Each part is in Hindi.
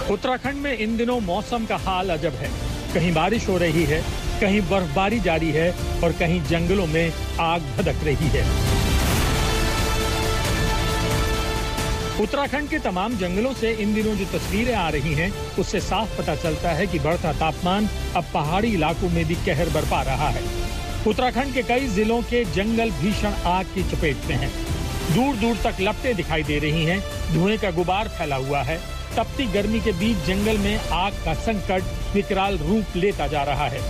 उत्तराखंड में इन दिनों मौसम का हाल अजब है। कहीं बारिश हो रही है, कहीं बर्फबारी जारी है और कहीं जंगलों में आग भड़क रही है। उत्तराखंड के तमाम जंगलों से इन दिनों जो तस्वीरें आ रही हैं, उससे साफ पता चलता है कि बढ़ता तापमान अब पहाड़ी इलाकों में भी कहर बरपा रहा है। उत्तराखंड के कई जिलों के जंगल भीषण आग की चपेट में हैं। दूर दूर तक लपटें दिखाई दे रही हैं, धुएं का गुबार फैला हुआ है। तपती गर्मी के बीच जंगल में आग का संकट विकराल रूप लेता जा रहा है।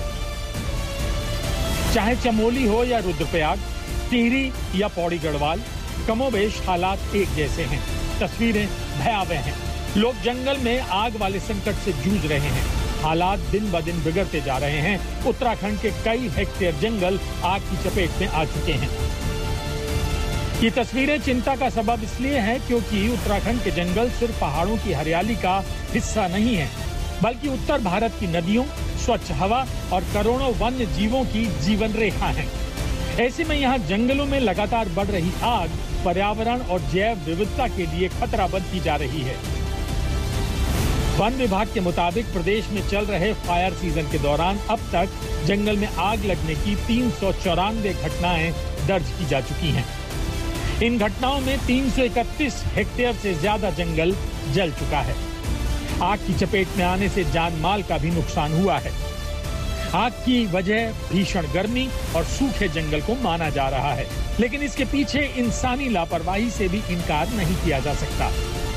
चाहे चमोली हो या रुद्रप्रयाग, टिहरी या पौड़ी गढ़वाल, कमोबेश हालात एक जैसे हैं। तस्वीरें भयावह हैं। लोग जंगल में आग वाले संकट से जूझ रहे हैं। हालात दिन ब दिन बिगड़ते जा रहे हैं। उत्तराखंड के कई हेक्टेयर जंगल आग की चपेट में आ चुके हैं। ये तस्वीरें चिंता का सबब इसलिए हैं क्योंकि उत्तराखंड के जंगल सिर्फ पहाड़ों की हरियाली का हिस्सा नहीं है, बल्कि उत्तर भारत की नदियों, स्वच्छ हवा और करोड़ों वन्य जीवों की जीवन रेखा है। ऐसे में यहाँ जंगलों में लगातार बढ़ रही आग पर्यावरण और जैव विविधता के लिए खतरा बनती जा रही है। वन विभाग के मुताबिक प्रदेश में चल रहे फायर सीजन के दौरान अब तक जंगल में आग लगने की 394 घटनाएं दर्ज की जा चुकी हैं। इन घटनाओं में 331 हेक्टेयर से ज्यादा जंगल जल चुका है। आग की चपेट में आने से जान माल का भी नुकसान हुआ है। आग की वजह भीषण गर्मी और सूखे जंगल को माना जा रहा है, लेकिन इसके पीछे इंसानी लापरवाही से भी इनकार नहीं किया जा सकता।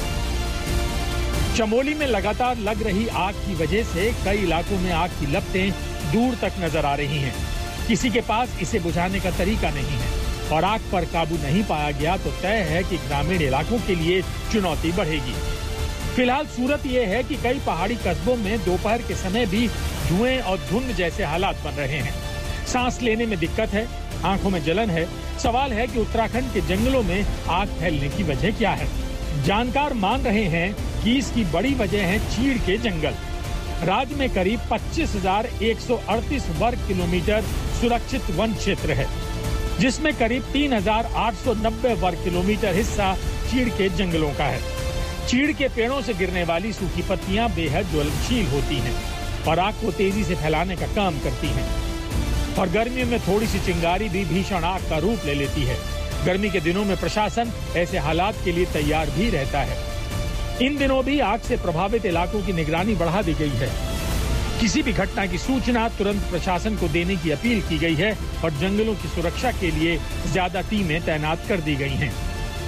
चमोली में लगातार लग रही आग की वजह से कई इलाकों में आग की लपटें दूर तक नजर आ रही हैं। किसी के पास इसे बुझाने का तरीका नहीं है और आग पर काबू नहीं पाया गया तो तय है कि ग्रामीण इलाकों के लिए चुनौती बढ़ेगी। फिलहाल सूरत यह है कि कई पहाड़ी कस्बों में दोपहर के समय भी धुएं और धुंध जैसे हालात बन रहे हैं। सांस लेने में दिक्कत है, आंखों में जलन है। सवाल है कि उत्तराखंड के जंगलों में आग फैलने की वजह क्या है। जानकार मान रहे हैं कि इसकी बड़ी वजह है चीड़ के जंगल। राज्य में करीब 25,138 वर्ग किलोमीटर सुरक्षित वन क्षेत्र है, जिसमें करीब 3,890 वर्ग किलोमीटर हिस्सा चीड़ के जंगलों का है। चीड़ के पेड़ों से गिरने वाली सूखी पत्तियां बेहद ज्वलनशील होती हैं और आग को तेजी से फैलाने का काम करती हैं। और गर्मियों में थोड़ी सी चिंगारी भी भीषण आग का रूप ले लेती है। गर्मी के दिनों में प्रशासन ऐसे हालात के लिए तैयार भी रहता है। इन दिनों भी आग से प्रभावित इलाकों की निगरानी बढ़ा दी गई है। किसी भी घटना की सूचना तुरंत प्रशासन को देने की अपील की गई है और जंगलों की सुरक्षा के लिए ज्यादा टीमें तैनात कर दी गई हैं।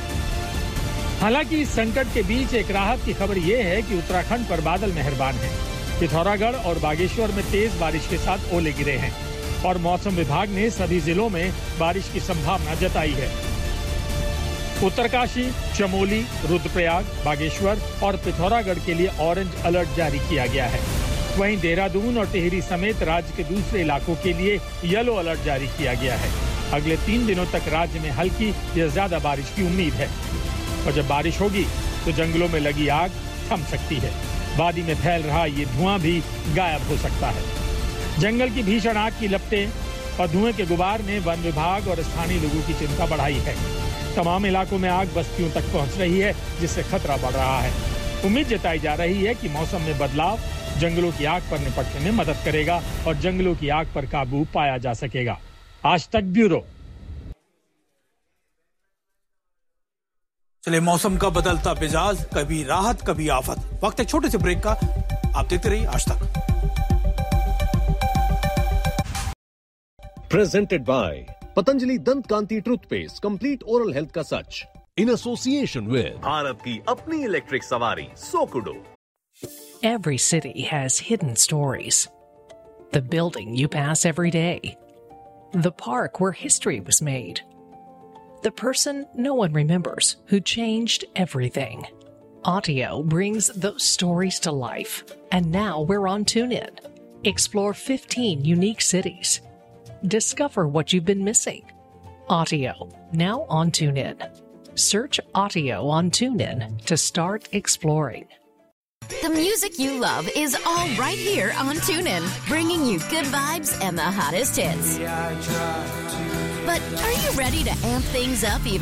हालांकि इस संकट के बीच एक राहत की खबर ये है कि उत्तराखंड पर बादल मेहरबान हैं। पिथौरागढ़ और बागेश्वर में तेज बारिश के साथ ओले गिरे हैं और मौसम विभाग ने सभी जिलों में बारिश की संभावना जताई है। उत्तरकाशी, चमोली, रुद्रप्रयाग, बागेश्वर और पिथौरागढ़ के लिए ऑरेंज अलर्ट जारी किया गया है। वहीं देहरादून और टिहरी समेत राज्य के दूसरे इलाकों के लिए येलो अलर्ट जारी किया गया है। अगले 3 दिनों तक राज्य में हल्की या ज्यादा बारिश की उम्मीद है और जब बारिश होगी तो जंगलों में लगी आग थम सकती है। वादी में फैल रहा ये धुआं भी गायब हो सकता है। जंगल की भीषण आग की लपटें और धुएं के गुबार ने वन विभाग और स्थानीय लोगों की चिंता बढ़ाई है। तमाम इलाकों में आग बस्तियों तक पहुंच रही है, जिससे खतरा बढ़ रहा है। उम्मीद जताई जा रही है कि मौसम में बदलाव जंगलों की आग पर निपटने में मदद करेगा और जंगलों की आग पर काबू पाया जा सकेगा। आज तक ब्यूरो। चलिए, मौसम का बदलता मिजाज, कभी राहत कभी आफत। वक्त एक छोटे से ब्रेक का। आप देखते रहिए आज तक। Presented by Patanjali Dant Kanti Toothpaste, Complete Oral Health का सच, in association with भारत की अपनी इलेक्ट्रिक सवारी सोकुडो। Every city has hidden stories. The building you pass every day. The park where history was made. The person no one remembers who changed everything. Audio brings those stories to life. And now we're on TuneIn. Explore 15 unique cities. Discover what you've been missing. Audio, now on TuneIn. Search Audio on TuneIn to start exploring. The music you love is all right here on TuneIn, bringing you good vibes and the hottest hits. But are you ready to amp things up even